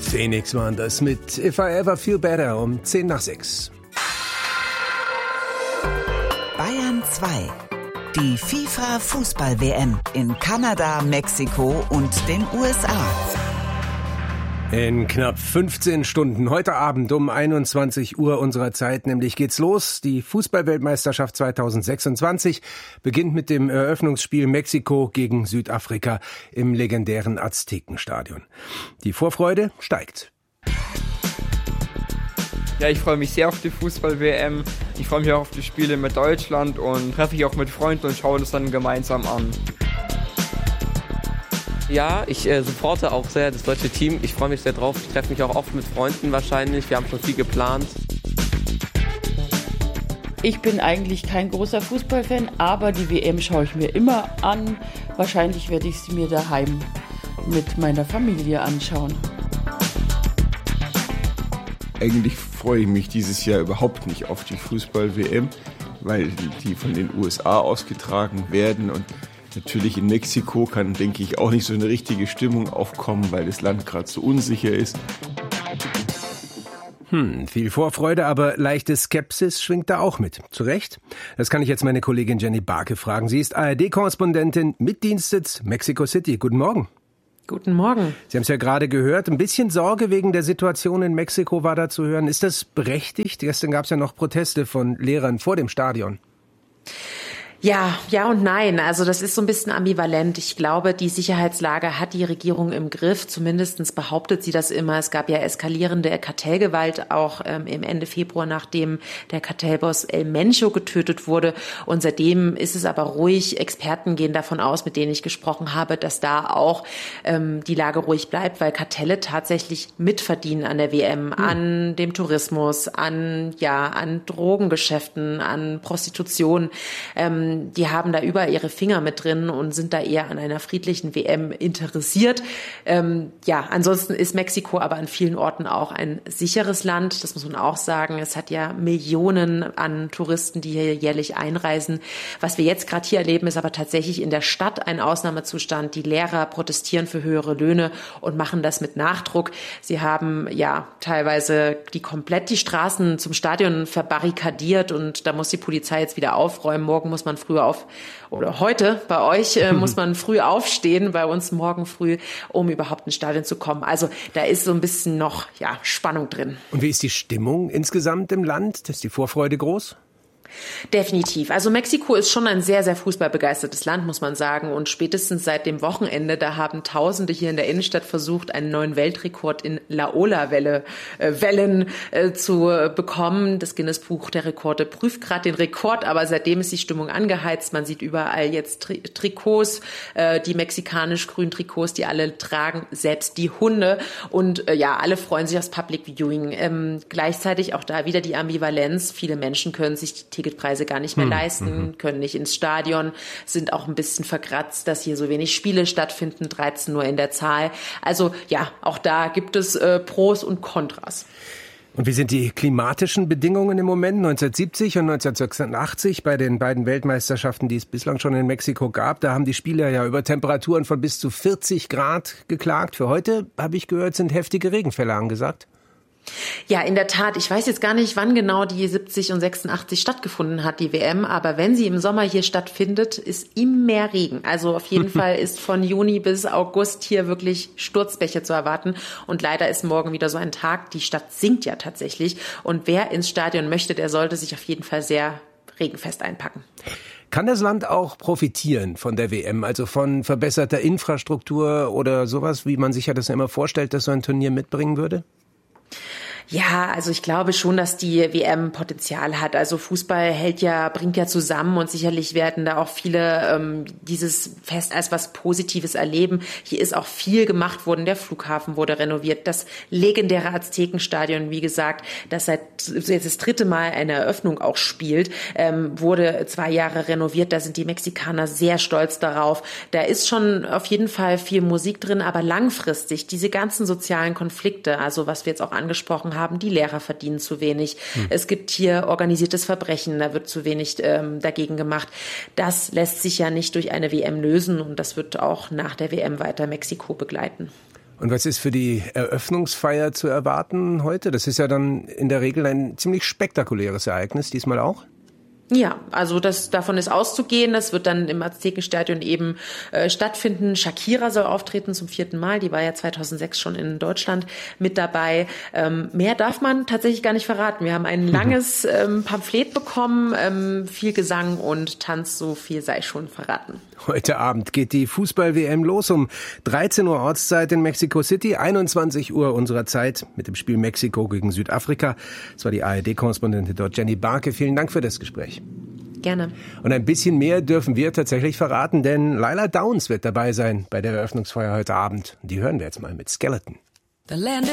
Phoenix waren das mit If I Ever Feel Better um 5:10. Bayern 2. Die FIFA-Fußball-WM in Kanada, Mexiko und den USA. In knapp 15 Stunden, heute Abend um 21 Uhr unserer Zeit, nämlich geht's los. Die Fußball-Weltmeisterschaft 2026 beginnt mit dem Eröffnungsspiel Mexiko gegen Südafrika im legendären Aztekenstadion. Die Vorfreude steigt. Ja, ich freue mich sehr auf die Fußball-WM. Ich freue mich auch auf die Spiele mit Deutschland und treffe mich auch mit Freunden und schaue das dann gemeinsam an. Ja, ich supporte auch sehr das deutsche Team. Ich freue mich sehr drauf. Ich treffe mich auch oft mit Freunden wahrscheinlich. Wir haben schon viel geplant. Ich bin eigentlich kein großer Fußballfan, aber die WM schaue ich mir immer an. Wahrscheinlich werde ich sie mir daheim mit meiner Familie anschauen. Eigentlich freue ich mich dieses Jahr überhaupt nicht auf die Fußball-WM, weil die von den USA ausgetragen werden und natürlich in Mexiko kann, denke ich, auch nicht so eine richtige Stimmung aufkommen, weil das Land gerade so unsicher ist. Viel Vorfreude, aber leichte Skepsis schwingt da auch mit. Zu Recht? Das kann ich jetzt meine Kollegin Jenny Barke fragen. Sie ist ARD-Korrespondentin mit Dienstsitz Mexico City. Guten Morgen. Guten Morgen. Sie haben es ja gerade gehört. Ein bisschen Sorge wegen der Situation in Mexiko war da zu hören. Ist das berechtigt? Gestern gab es ja noch Proteste von Lehrern vor dem Stadion. Ja und nein. Also das ist so ein bisschen ambivalent. Ich glaube, die Sicherheitslage hat die Regierung im Griff. Zumindest behauptet sie das immer. Es gab ja eskalierende Kartellgewalt auch im Ende Februar, nachdem der Kartellboss El Mencho getötet wurde. Und seitdem ist es aber ruhig. Experten gehen davon aus, mit denen ich gesprochen habe, dass da auch die Lage ruhig bleibt, weil Kartelle tatsächlich mitverdienen an der WM, an dem Tourismus, an Drogengeschäften, an Prostitution. Die haben da überall ihre Finger mit drin und sind da eher an einer friedlichen WM interessiert. Ansonsten ist Mexiko aber an vielen Orten auch ein sicheres Land. Das muss man auch sagen. Es hat ja Millionen an Touristen, die hier jährlich einreisen. Was wir jetzt gerade hier erleben, ist aber tatsächlich in der Stadt ein Ausnahmezustand. Die Lehrer protestieren für höhere Löhne und machen das mit Nachdruck. Sie haben teilweise die Straßen zum Stadion verbarrikadiert und da muss die Polizei jetzt wieder aufräumen. Morgen muss man heute bei euch muss man früh aufstehen, bei uns morgen früh, um überhaupt ins Stadion zu kommen. Also da ist so ein bisschen noch Spannung drin. Und wie ist die Stimmung insgesamt im Land? Ist die Vorfreude groß? Definitiv. Also Mexiko ist schon ein sehr, sehr fußballbegeistertes Land, muss man sagen. Und spätestens seit dem Wochenende, da haben Tausende hier in der Innenstadt versucht, einen neuen Weltrekord in Laola-Wellen zu bekommen. Das Guinness-Buch der Rekorde prüft gerade den Rekord, aber seitdem ist die Stimmung angeheizt. Man sieht überall jetzt Trikots, die mexikanisch-grünen Trikots, die alle tragen, selbst die Hunde. Und alle freuen sich aufs Public Viewing. Gleichzeitig auch da wieder die Ambivalenz. Viele Menschen können sich die Ticketpreise gar nicht mehr leisten, können nicht ins Stadion, sind auch ein bisschen verkratzt, dass hier so wenig Spiele stattfinden, 13 nur in der Zahl. Also auch da gibt es Pros und Kontras. Und wie sind die klimatischen Bedingungen im Moment? 1970 und 1986 bei den beiden Weltmeisterschaften, die es bislang schon in Mexiko gab, da haben die Spieler ja über Temperaturen von bis zu 40 Grad geklagt. Für heute, habe ich gehört, sind heftige Regenfälle angesagt. Ja, in der Tat. Ich weiß jetzt gar nicht, wann genau die 70 und 86 stattgefunden hat, die WM. Aber wenn sie im Sommer hier stattfindet, ist immer Regen. Also auf jeden Fall ist von Juni bis August hier wirklich Sturzbäche zu erwarten. Und leider ist morgen wieder so ein Tag. Die Stadt sinkt ja tatsächlich. Und wer ins Stadion möchte, der sollte sich auf jeden Fall sehr regenfest einpacken. Kann das Land auch profitieren von der WM, also von verbesserter Infrastruktur oder sowas, wie man sich ja das immer vorstellt, dass so ein Turnier mitbringen würde? Ja, also ich glaube schon, dass die WM Potenzial hat. Also Fußball bringt ja zusammen und sicherlich werden da auch viele dieses Fest als was Positives erleben. Hier ist auch viel gemacht worden. Der Flughafen wurde renoviert. Das legendäre Aztekenstadion, wie gesagt, das jetzt das dritte Mal eine Eröffnung auch spielt, wurde 2 Jahre renoviert. Da sind die Mexikaner sehr stolz darauf. Da ist schon auf jeden Fall viel Musik drin, aber langfristig diese ganzen sozialen Konflikte, also was wir jetzt auch angesprochen haben, die Lehrer verdienen zu wenig. Es gibt hier organisiertes Verbrechen, da wird zu wenig dagegen gemacht. Das lässt sich ja nicht durch eine WM lösen und das wird auch nach der WM weiter Mexiko begleiten. Und was ist für die Eröffnungsfeier zu erwarten heute? Das ist ja dann in der Regel ein ziemlich spektakuläres Ereignis, diesmal auch. Ja, also davon ist auszugehen. Das wird dann im Aztekenstadion eben stattfinden. Shakira soll auftreten zum 4. Mal. Die war ja 2006 schon in Deutschland mit dabei. Mehr darf man tatsächlich gar nicht verraten. Wir haben ein langes Pamphlet bekommen, viel Gesang und Tanz, so viel sei schon verraten. Heute Abend geht die Fußball-WM los um 13 Uhr Ortszeit in Mexico City, 21 Uhr unserer Zeit mit dem Spiel Mexiko gegen Südafrika. Das war die ARD-Korrespondentin dort, Jenny Barke. Vielen Dank für das Gespräch. Gerne. Und ein bisschen mehr dürfen wir tatsächlich verraten, denn Lila Downs wird dabei sein bei der Eröffnungsfeier heute Abend. Die hören wir jetzt mal mit Skeleton.